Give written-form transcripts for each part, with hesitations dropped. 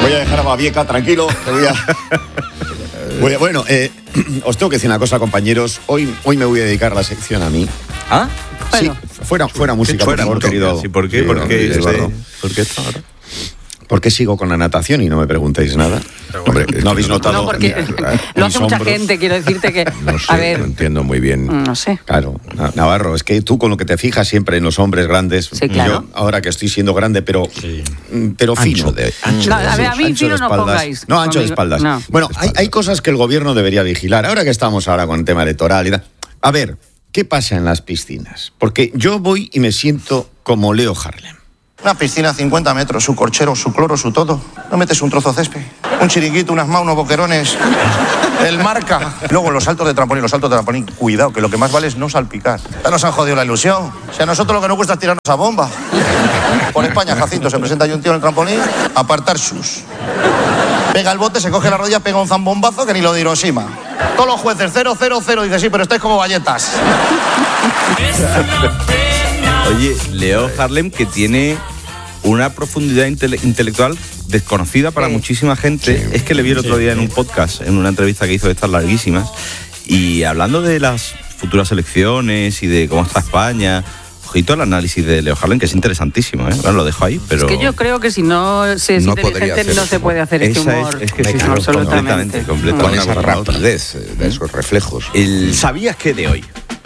Voy a dejar a Babieca tranquilo. Bueno, os tengo que decir una cosa, compañeros. Hoy me voy a dedicar la sección a mí. ¿Ah? Bueno. Sí, fuera música, por favor, querido. Sí, ¿por qué? Sí, ¿Por qué esto ahora? ¿Por qué sigo con la natación y no me preguntáis nada? Hombre, ¿no habéis notado? No, porque lo hace mucha gente, quiero decirte que... No sé, a ver, no entiendo muy bien. No sé. Claro, Navarro, es que tú con lo que te fijas siempre en los hombres grandes, sí, claro. Yo ahora que estoy siendo grande, pero fino. A mí fino no pongáis. No, ancho de espaldas. No. Bueno, hay cosas que el gobierno debería vigilar. Ahora que estamos con el tema electoral y tal. A ver, ¿qué pasa en las piscinas? Porque yo voy y me siento como Leo Harlem. Una piscina a 50 metros, su corchero, su cloro, su todo. No metes un trozo de césped, un chiringuito, unas maus, unos boquerones, el marca. Luego los saltos de trampolín, cuidado, que lo que más vale es no salpicar. Ya nos han jodido la ilusión. Si a nosotros lo que nos gusta es tirarnos a bomba. Por España, Jacinto, se presenta ahí un tío en el trampolín, apartar sus. Pega el bote, se coge la rodilla, pega un zambombazo que ni lo de Hiroshima. Todos los jueces, 0, 0, 0, dice sí, pero estáis como galletas. Oye, Leo Harlem, que tiene una profundidad intelectual desconocida para muchísima gente. Sí, es que le vi el otro día en un podcast, en una entrevista que hizo de estas larguísimas, y hablando de las futuras elecciones y de cómo está España. Ojito al análisis de Leo Harlem, que es interesantísimo, ¿eh? Bueno, lo dejo ahí, pero... Es que yo creo que si no se es inteligente no se puede hacer este humor. Es que sí, completamente. Con esa rapidez de esos reflejos. ¿Sabías que de hoy?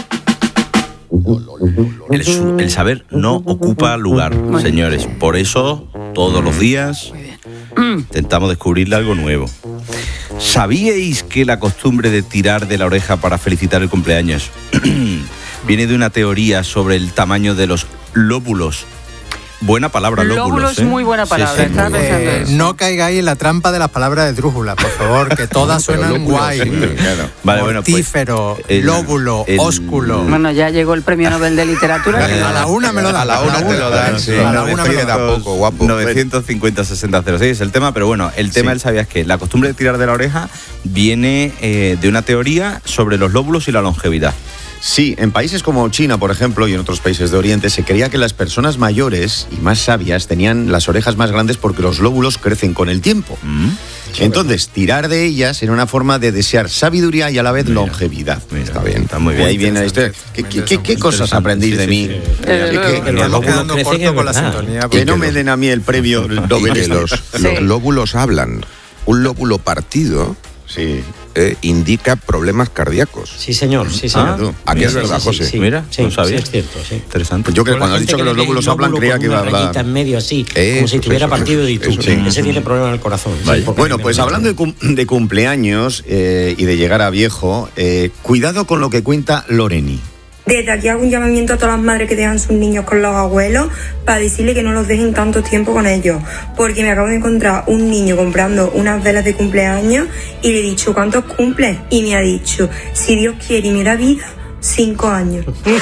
El saber no ocupa lugar, señores. Por eso, todos los días intentamos descubrirle algo nuevo. ¿Sabíais que la costumbre de tirar de la oreja para felicitar el cumpleaños viene de una teoría sobre el tamaño de los lóbulos? Buena palabra, lóbulos. Es muy buena palabra. Sí, no caigáis en la trampa de las palabras de drújula, por favor, que todas suenan guay. Claro. Vale, mortífero, lóbulo, ósculo. Bueno, ya llegó el premio Nobel de Literatura. A la una me lo dan. A la una te lo dan, sí. A la una me lo dan. Poco, guapo. 950-6006 es el tema, pero bueno, el tema él sabías que la costumbre de tirar de la oreja viene de una teoría sobre los lóbulos y la longevidad. Sí, en países como China, por ejemplo, y en otros países de Oriente, se creía que las personas mayores y más sabias tenían las orejas más grandes porque los lóbulos crecen con el tiempo. Entonces, tirar de ellas era una forma de desear sabiduría y a la vez longevidad. Está bien, está muy bien. Ahí viene esto. ¿Qué cosas aprendís de mí? Estamos quedando corto con la sintonía. Que no me den a mí el premio Nobel. Los lóbulos hablan. Un lóbulo partido... Sí. Indica problemas cardíacos. Sí, señor. Sí, señor. Aquí es verdad, José. Sí, mira, sí, no sabía. Sí, es cierto, sí. Interesante. Pues yo creo que cuando has dicho que los lóbulos hablan, creía que iba a hablar. Una rayita en medio así, como si estuviera partido y tú. Ese tiene problema en el corazón. Sí, bueno, pues hablando de cumpleaños y de llegar a viejo, cuidado con lo que cuenta Loreni. Desde aquí hago un llamamiento a todas las madres que dejan sus niños con los abuelos para decirle que no los dejen tanto tiempo con ellos. Porque me acabo de encontrar un niño comprando unas velas de cumpleaños y le he dicho, ¿cuántos cumples? Y me ha dicho, si Dios quiere y me da vida, 5 años.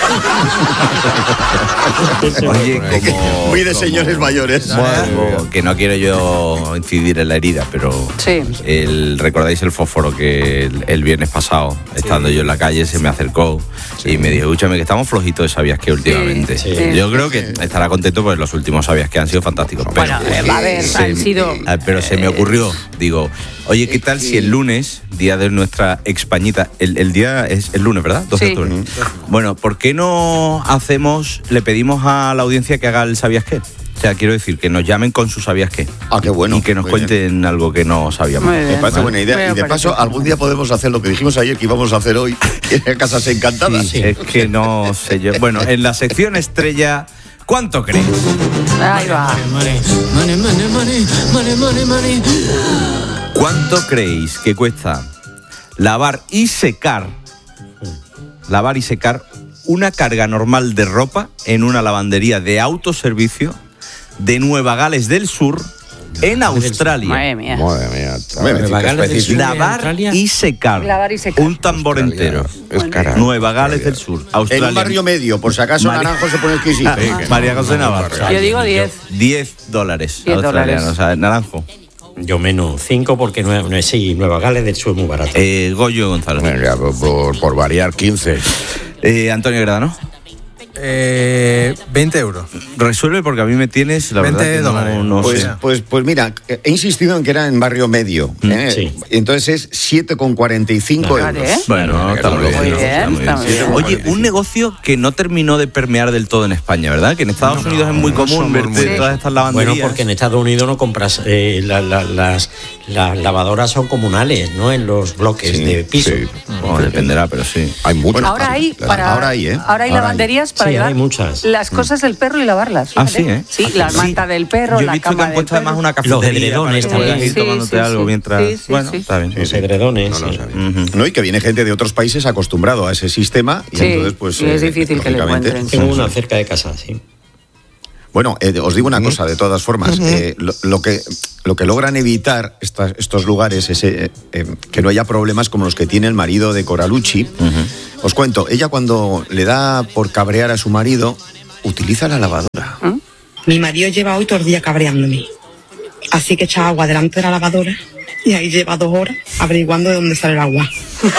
Oye, como... Muy de señores mayores. Bueno, que no quiero yo incidir en la herida, pero recordáis el fósforo que el viernes pasado, estando yo en la calle, se me acercó y me dijo, escúchame, que estamos flojitos de Sabías que últimamente. Yo creo que estará contento porque los últimos Sabías que han sido fantásticos. Bueno, han sido... Pero se me ocurrió, digo, oye, ¿qué tal si el lunes, día de nuestra Expañita, el día es el lunes, ¿verdad? 12 de octubre. Bueno, ¿por qué no le pedimos a la audiencia que haga el ¿Sabías qué? O sea, quiero decir, que nos llamen con su ¿Sabías qué? Ah, qué bueno. Y que nos cuenten algo que no sabíamos. Me parece buena idea. Y de paso, algún día podemos hacer lo que dijimos ayer que íbamos a hacer hoy en Casas Encantadas. Sí. Es que no sé yo. Bueno, en la sección estrella, ¿cuánto crees? Ahí va. ¿Cuánto creéis que cuesta lavar y secar una carga normal de ropa en una lavandería de autoservicio de Nueva Gales del Sur en Australia? Madre mía. Lavar y secar. Un tambor entero. Es cara. Nueva Gales del Sur, Australia. En un barrio medio, por si acaso Naranjo se pone exquisito. María José Navarro. Yo digo 10. $10 australianos, o sea, Naranjo. Yo menos 5 porque Nueva Gales del Sur es muy barato. Goyo González. Venga, por variar 15. Antonio Gradano. 20 euros. Resuelve porque a mí me tienes, la verdad que no sé. Pues mira, he insistido en que era en barrio medio. Sí. Entonces es 7,45 euros. Bueno, está muy bien. Oye, un negocio que no terminó de permear del todo en España, ¿verdad? Que en Estados Unidos es muy común verte todas estas lavanderías. Bueno, porque en Estados Unidos no compras las lavadoras son comunales, ¿no? En los bloques de piso. Sí. Bueno, dependerá, pero sí. Hay muchos. Ahora hay lavanderías para llevar hay muchas. las cosas del perro y lavarlas. Ah, sí, ¿eh? Sí, la manta del perro, Yo he la visto cama que han del puesto perro. además una cafetería. Los edredones para que puedas ir también. tomándote algo mientras... Bueno, está bien. Los edredones. No lo sabía. No, y que viene gente de otros países acostumbrado a ese sistema y entonces pues y es difícil que lo lógicamente, encuentren. Tengo una cerca de casa, sí. Bueno, os digo una cosa, de todas formas, lo que logran evitar estos lugares es que no haya problemas como los que tiene el marido de Coralucci. Os cuento, ella cuando le da por cabrear a su marido, utiliza la lavadora. Mi marido lleva hoy todo el día cabreándome. Así que echa agua delante de la lavadora y ahí lleva 2 horas averiguando de dónde sale el agua.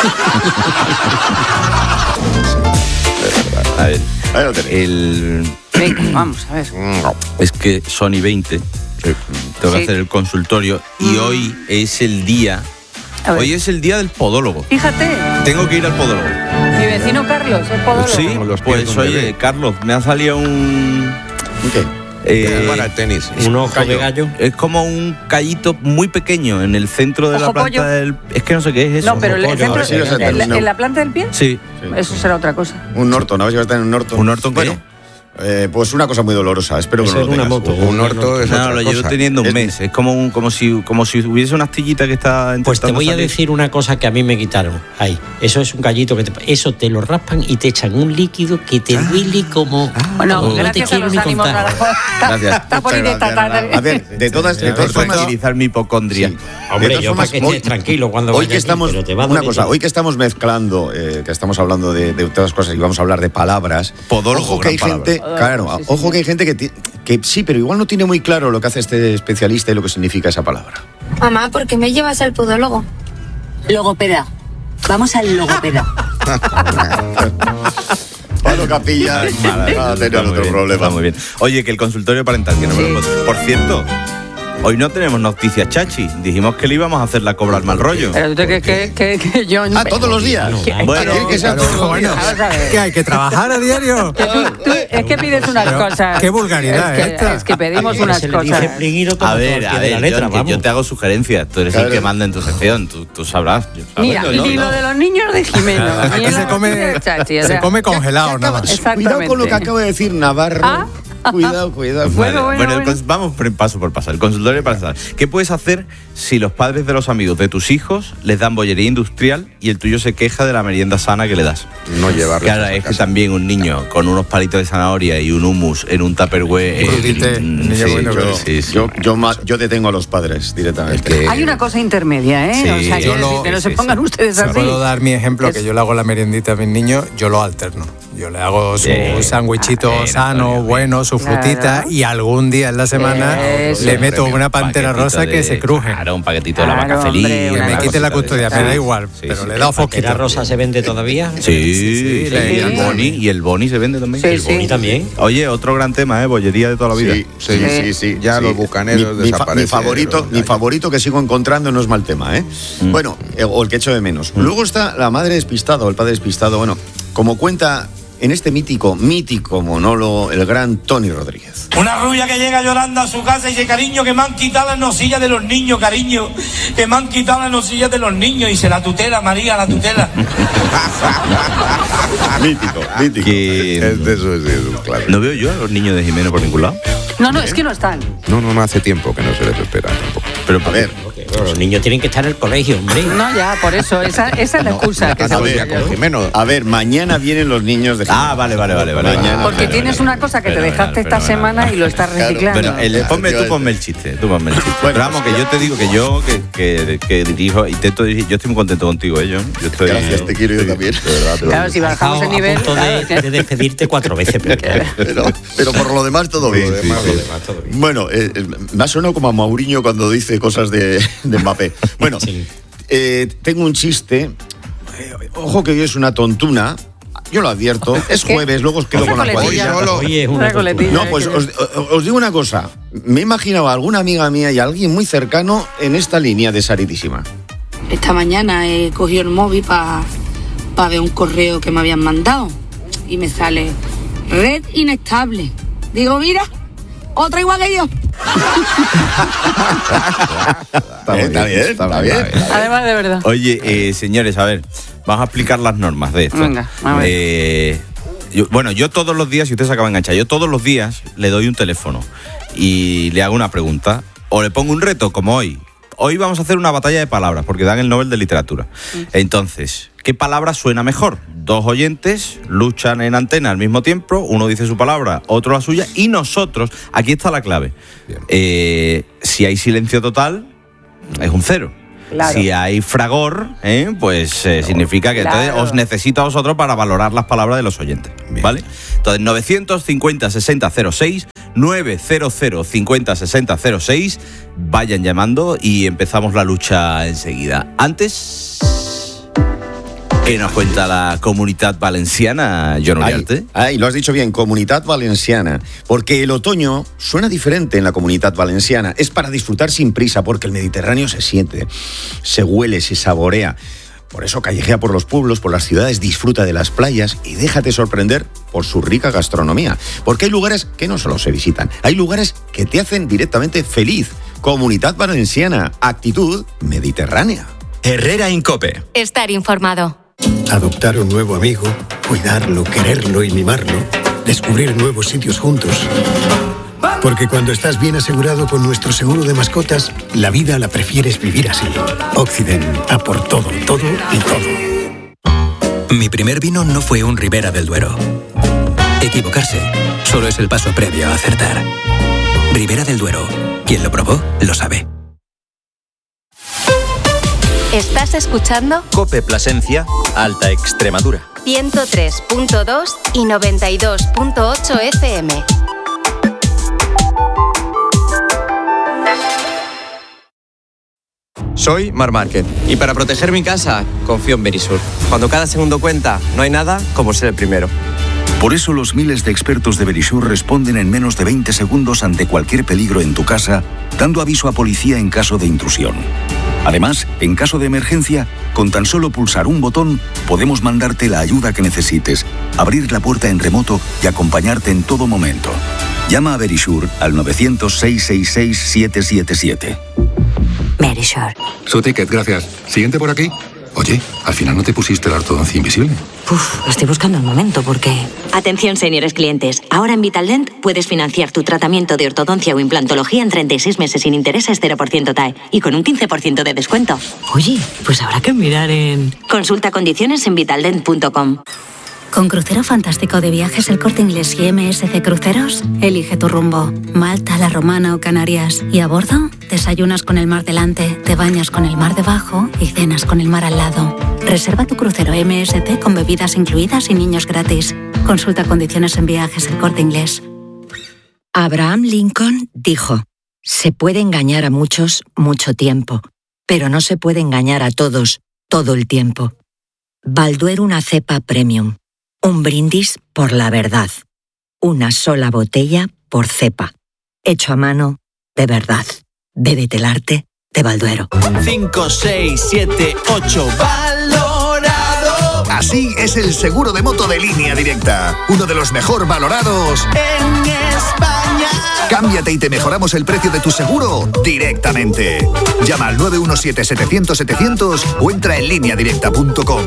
A ver, Ahí lo tenéis. Venga, vamos, a ver. Es que Sony 20, tengo que hacer el consultorio y hoy es el día... A ver. Hoy es el día del podólogo. Fíjate, Tengo que ir al podólogo. mi vecino Carlos, el podólogo. Sí, los pies de pues un oye, bebé. Carlos, me ha salido un... ¿Qué? Para el tenis. Un ojo de gallo. Es como un callito muy pequeño en el centro de la Ojo planta pollo. del... Es que no sé qué es eso. No, pero el pollo, centro, a ver si lo sé, en la planta del pie, Sí. eso será otra cosa. Un Norton, a ver si va a estar en un Norton. ¿Un Norton qué? Bueno, pues una cosa muy dolorosa, espero que Eso no es lo una tengas. moto. Un orto es No, otra lo llevo cosa. teniendo un mes. Es como si hubiese una astillita que está intentando Pues te voy a salir. decir una cosa que a mí me quitaron. Ahí, eso es un gallito eso te lo raspan y te echan un líquido que te duele como... Bueno, no te gracias a quiero los ni ánimos. contar. Gracias. Está bonita esta tarde. A ver, de todas Por formas, tranquilizar mi hipocondria. Sí. Hombre, De todas yo formas, para que estés tranquilo cuando hoy vaya que aquí, estamos pero te va a una doler cosa, todo. hoy que estamos mezclando, que estamos hablando de todas cosas y vamos a hablar de palabras. Podólogo, Ojo que hay gran gente, palabra. claro, ojo que hay gente que sí, pero igual no tiene muy claro lo que hace este especialista y lo que significa esa palabra. Mamá, ¿por qué me llevas al podólogo? Logopeda. Vamos al logopeda. Pablo Capilla va a tener otro problema. Está muy bien. Oye, que el consultorio parental, que no me lo puedo... Por cierto, hoy no tenemos noticias chachi. Dijimos que le íbamos a hacer la cobra al mal rollo. Pero tú que yo... Ah, todos los días. Bueno, ¿Quiere que sea todos los Bueno, días? Vamos a ver. que hay que trabajar a diario. Que tú- es que pides unas Pero, cosas. qué vulgaridad esta. Es que pedimos Que unas se le dice cosas. plinguiro todo A al ver, pie de la letra, John, que vamos. yo te hago sugerencias. Tú eres el que manda en tu sección. Tú sabrás. Mira, ni lo de los niños de Jimeno. ni Aquí lo se come, de Chachi, o se sea, come congelado nada más. Cuidado con lo que acabo de decir Navarro. Ah. Cuidado. Bueno. Vamos paso por paso. El consultorio parental. ¿Qué puedes hacer si los padres de los amigos de tus hijos les dan bollería industrial y el tuyo se queja de la merienda sana que le das? No llevarlo. Claro, es que también un niño con unos palitos de zanahoria y un hummus en un tupperware... Crudité, niño bueno, Yo detengo a los padres directamente. Hay una cosa intermedia, ¿eh? Sí, o sea, yo quiero decir, que no se pongan ustedes así. Puedo dar mi ejemplo, que Es- yo le hago la meriendita a mis niños, yo lo alterno. Yo le hago su Bien. sándwichito Bien, sano, Antonio, bueno, su Claro. frutita, y algún día en la semana Eso. le meto una pantera Paquetito rosa que de- se cruje. Claro, un paquetito de la Claro, vaca feliz. hombre, Que una me cosa quite la cosita de custodia, me esas. da igual, Sí, pero sí. le he dado foquito. ¿La rosa se vende todavía? Sí, Sí, y el boni se vende también. Sí, El boni también. Oye, otro gran tema, bollería de toda la vida. Sí. Ya los bucaneros Mi desaparecen. favorito que sigo encontrando no es mal tema, ¿eh? Bueno, o el que echo de menos. Luego está la madre despistada o el padre despistado. Bueno, como cuenta en este mítico monólogo el gran Tony Rodríguez. Una rubia que llega llorando a su casa y dice, cariño, que me han quitado las nosillas de los niños, cariño, que me han quitado las nosillas de los niños. Y dice, la tutela, María, la tutela. Mítico. Eso es un claro. No veo yo a los niños de Jimeno por ningún lado. No, es que no están. No hace tiempo que no se les espera tampoco. Pero A ver, Pero los niños tienen que estar en el colegio, hombre. No, ya, por eso, esa es la excusa que se a usa ver, yo. Jimeno. a ver, mañana vienen los niños de Ah, vale. Mañana. Porque tienes una cosa que te dejaste esta semana y lo estás reciclando. Bueno, ponme el chiste. Pero vamos, que yo te digo que yo que dirijo, intento dirigir. Yo estoy muy contento contigo, John. Yo estoy, Gracias, te quiero yo también. De verdad, te lo Claro, digo. si bajamos el A nivel. punto de despedirte 4 veces. Pero por lo demás todo bien. todo bien. Bueno, me ha sonado como a Mourinho cuando dice cosas de Mbappé. Bueno, Sí. tengo un chiste. Ojo que hoy es una tontuna. yo lo advierto, es jueves, luego os quedo con la cuadrilla. Una coletilla. No, pues os digo una cosa. Me he imaginado a alguna amiga mía y a alguien muy cercano en esta línea desaridísima. Esta mañana he cogido el móvil para ver un correo que me habían mandado y me sale red inestable. Digo, mira, otra igual que yo. Está bien. Además, de verdad. Oye, señores, a ver, vamos a explicar las normas de esto. Venga, a ver. Yo todos los días, si usted se acaba de enganchar, yo todos los días le doy un teléfono y le hago una pregunta o le pongo un reto, como hoy. Hoy vamos a hacer una batalla de palabras, porque dan el Nobel de Literatura. Entonces, ¿qué palabra suena mejor? 2 oyentes luchan en antena al mismo tiempo, uno dice su palabra, otro la suya, y nosotros, aquí está la clave. Si hay silencio total, es un 0. Claro. Si hay fragor, pues significa que entonces os necesito a vosotros para valorar las palabras de los oyentes. Bien. ¿Vale? Entonces, 950-6006, 900-50-6006, vayan llamando y empezamos la lucha enseguida. Antes, ¿qué nos cuenta la Comunitat Valenciana, John Uriarte? Lo has dicho bien, Comunitat Valenciana. Porque el otoño suena diferente en la Comunitat Valenciana. Es para disfrutar sin prisa, porque el Mediterráneo se siente, se huele, se saborea. Por eso callejea por los pueblos, por las ciudades, disfruta de las playas y déjate sorprender por su rica gastronomía. Porque hay lugares que no solo se visitan, hay lugares que te hacen directamente feliz. Comunitat Valenciana, actitud mediterránea. Herrera en COPE. Estar informado. Adoptar un nuevo amigo, cuidarlo, quererlo y mimarlo, descubrir nuevos sitios juntos. Porque cuando estás bien asegurado con nuestro seguro de mascotas, la vida la prefieres vivir así. Occident, a por todo, todo y todo. Mi primer vino no fue un Ribera del Duero. Equivocarse solo es el paso previo a acertar. Ribera del Duero. Quien lo probó, lo sabe. ¿Estás escuchando? COPE Plasencia, Alta Extremadura. 103.2 y 92.8 FM. Soy Mar Márquez y para proteger mi casa confío en Verisur. Cuando cada segundo cuenta, no hay nada como ser el primero. Por eso los miles de expertos de Verisur responden en menos de 20 segundos ante cualquier peligro en tu casa, dando aviso a policía en caso de intrusión. Además, en caso de emergencia, con tan solo pulsar un botón, podemos mandarte la ayuda que necesites, abrir la puerta en remoto y acompañarte en todo momento. Llama a Verisur al 900-666-777. Verisur. Su ticket, gracias. Siguiente por aquí. Oye, al final no te pusiste la ortodoncia invisible. Estoy buscando el momento porque... Atención, señores clientes. Ahora en Vitaldent puedes financiar tu tratamiento de ortodoncia o implantología en 36 meses sin intereses 0% TAE y con un 15% de descuento. Oye, pues habrá que mirar en... Consulta condiciones en vitaldent.com. Con Crucero Fantástico de Viajes El Corte Inglés y MSC Cruceros, elige tu rumbo. Malta, La Romana o Canarias. Y a bordo, desayunas con el mar delante, te bañas con el mar debajo y cenas con el mar al lado. Reserva tu crucero MSC con bebidas incluidas y niños gratis. Consulta condiciones en Viajes El Corte Inglés. Abraham Lincoln dijo: se puede engañar a muchos mucho tiempo, pero no se puede engañar a todos todo el tiempo. Balduero, una cepa premium. Un brindis por la verdad. Una sola botella por cepa. Hecho a mano, de verdad. Bébete el arte de Balduero. 5, 6, 7, 8, valorado. Así es el seguro de moto de Línea Directa. Uno de los mejor valorados en España. Cámbiate y te mejoramos el precio de tu seguro directamente. Llama al 917-700-700 o entra en lineadirecta.com.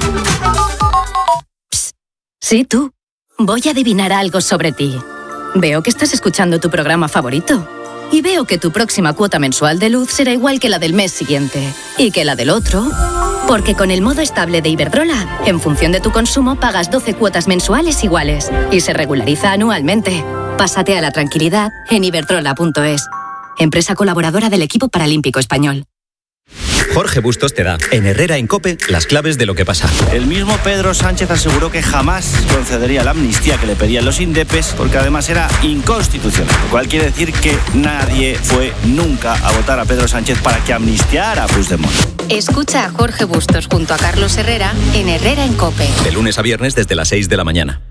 Sí, tú. Voy a adivinar algo sobre ti. Veo que estás escuchando tu programa favorito. Y veo que tu próxima cuota mensual de luz será igual que la del mes siguiente. Y que la del otro. Porque con el modo estable de Iberdrola, en función de tu consumo pagas 12 cuotas mensuales iguales. Y se regulariza anualmente. Pásate a la tranquilidad en iberdrola.es. Empresa colaboradora del equipo paralímpico español. Jorge Bustos te da, en Herrera en COPE, las claves de lo que pasa. El mismo Pedro Sánchez aseguró que jamás concedería la amnistía que le pedían los indepes, porque además era inconstitucional. Lo cual quiere decir que nadie fue nunca a votar a Pedro Sánchez para que amnistiara a Puigdemont. Escucha a Jorge Bustos junto a Carlos Herrera en Herrera en COPE. De lunes a viernes desde las 6 de la mañana.